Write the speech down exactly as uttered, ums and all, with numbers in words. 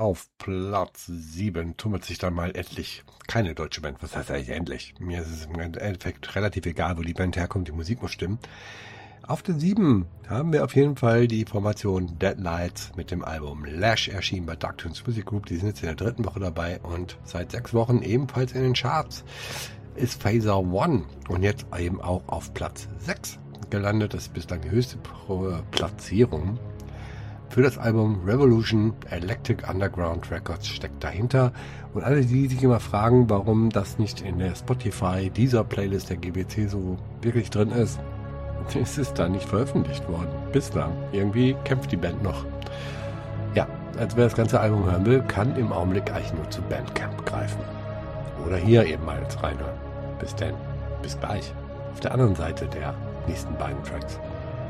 Auf Platz sieben tummelt sich dann mal endlich keine deutsche Band. Was heißt eigentlich endlich? Mir ist es im Endeffekt relativ egal, wo die Band herkommt, die Musik muss stimmen. Auf der sieben haben wir auf jeden Fall die Formation Deadlights mit dem Album Lash, erschienen bei Darktoons Music Group. Die sind jetzt in der dritten Woche dabei und seit sechs Wochen ebenfalls in den Charts. Ist Phaser One und jetzt eben auch auf Platz sechs gelandet. Das ist bislang die höchste Platzierung. Für das Album Revolution Electric Underground Records steckt dahinter. Und alle, die sich immer fragen, warum das nicht in der Spotify, dieser Playlist der G B C so wirklich drin ist, es ist da nicht veröffentlicht worden. Bislang. Irgendwie kämpft die Band noch. Ja, als wer das ganze Album hören will, kann im Augenblick eigentlich nur zu Bandcamp greifen. Oder hier eben mal reinhören. Bis denn. Bis gleich. Auf der anderen Seite der nächsten beiden Tracks.